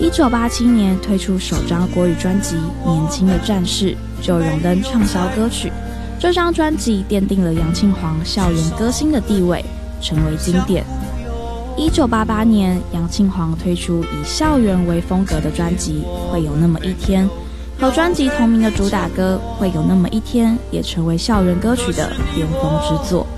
1987年推出首张国语专辑《年轻的战士》，就荣登畅销歌曲。这张专辑奠定了杨庆煌校园歌星的地位，成为经典。1988年，杨庆煌推出以校园为风格的专辑《会有那么一天》，和专辑同名的主打歌《会有那么一天》也成为校园歌曲的巅峰之作。